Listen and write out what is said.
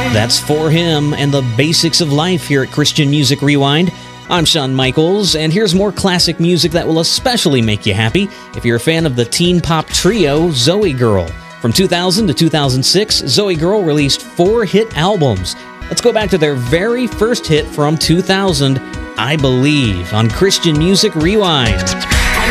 That's For Him and the Basics of Life here at Christian Music Rewind. I'm Shawn Michaels, and here's more classic music that will especially make you happy if you're a fan of the teen pop trio Zoe Girl. From 2000 to 2006, Zoe Girl released 4 hit albums. Let's go back to their very first hit from 2000, I Believe, on Christian Music Rewind.